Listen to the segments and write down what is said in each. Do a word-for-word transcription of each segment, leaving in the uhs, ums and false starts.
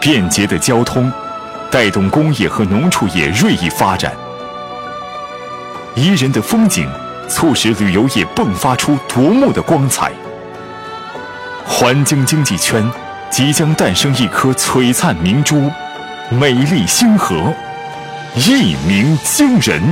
便捷的交通带动工业和农畜业锐意发展，宜人的风景促使旅游业迸发出夺目的光彩。环京经济圈即将诞生一颗璀璨明珠，美丽星河，一鸣惊人。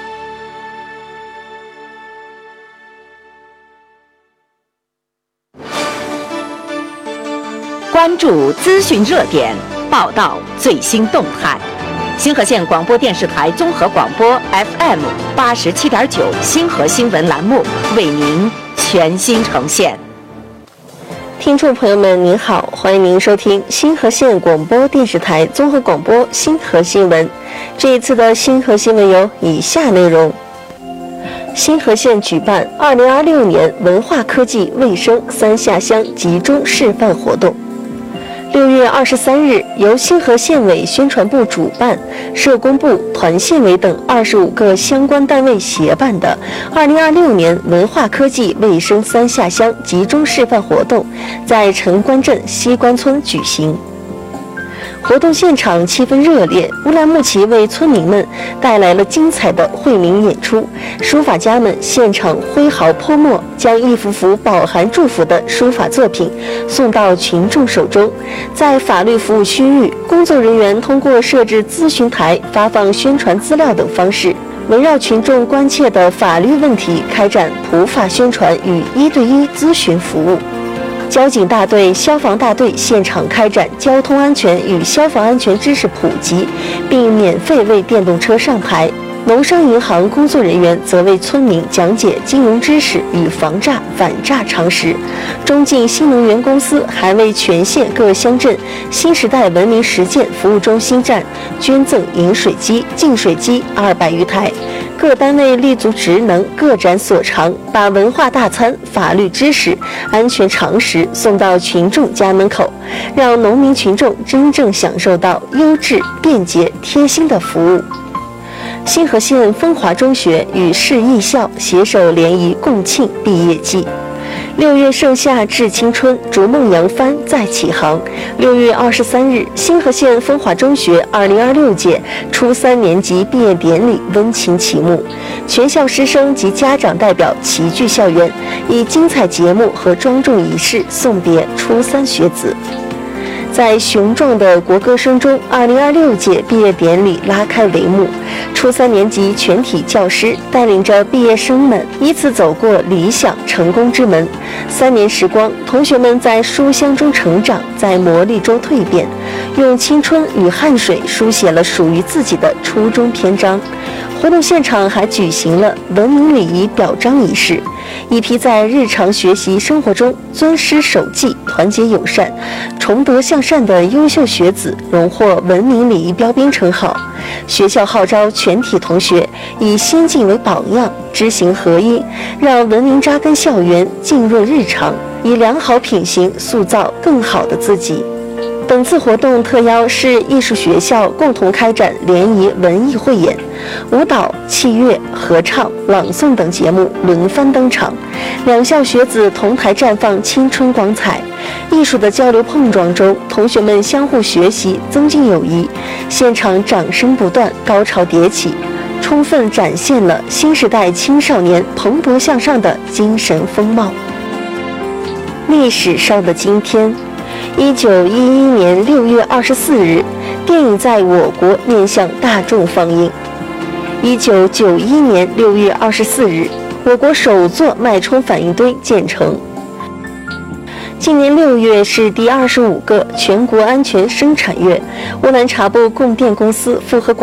关注资讯热点，报道最新动态。星河县广播电视台综合广播 F M 八十七点九星河新闻栏目为您全新呈现。 听众朋友们，您好，欢迎您收听星河县广播电视台综合广播星河新闻。这一次的星河新闻有以下内容：星河县举办二零二六年文化科技卫生三下乡集中示范活动。六月二十三日，由星河县委宣传部主办，社工部、团县委等二十五个相关单位协办的二零二六年文化科技卫生三下乡集中示范活动，在城关镇西关村举行。活动现场气氛热烈，乌兰牧骑为村民们带来了精彩的惠民演出，书法家们现场挥毫泼墨，将一幅幅饱含祝福的书法作品送到群众手中。在法律服务区域，工作人员通过设置咨询台、发放宣传资料等方式，围绕群众关切的法律问题开展普法宣传与一对一咨询服务。交警大队、消防大队现场开展交通安全与消防安全知识普及，并免费为电动车上牌。农商银行工作人员则为村民讲解金融知识与防诈反诈常识。中晋新能源公司还为全县各乡镇新时代文明实践服务中心站捐赠饮水机、净水机二百余台。各单位立足职能，各展所长，把文化大餐、法律知识、安全常识送到群众家门口，让农民群众真正享受到优质、便捷、贴心的服务。星河县风华中学与市艺校携手联谊共庆毕业季。六月盛夏致青春，逐梦扬帆再起航。六月二十三日，星河县风华中学二零二六届初三年级毕业典礼温情启幕，全校师生及家长代表齐聚校园，以精彩节目和庄重仪式送别初三学子。在雄壮的国歌声中，二零二六届毕业典礼拉开帷幕。初三年级全体教师带领着毕业生们依次走过理想成功之门。三年时光，同学们在书香中成长，在磨砺中蜕变，用青春与汗水书写了属于自己的初中篇章。活动现场还举行了文明礼仪表彰仪式，一批在日常学习生活中尊师守纪、团结友善、崇德向善的优秀学子荣获文明礼仪标兵称号。学校号召全体同学以先进为榜样，知行合一，让文明扎根校园，浸润日常，以良好品行塑造更好的自己。本次活动特邀市艺术学校共同开展联谊文艺汇演，舞蹈、器乐、合唱、朗诵等节目轮番登场，两校学子同台绽放青春光彩。艺术的交流碰撞中，同学们相互学习，增进友谊。现场掌声不断，高潮迭起，充分展现了新时代青少年蓬勃向上的精神风貌。历史上的今天，一九一一年六月二十四日，电影在我国面向大众放映。一九九一年六月二十四日，我国首座脉冲反应堆建成。今年六月是第二十五个全国安全生产月，乌兰察布供电公司复合管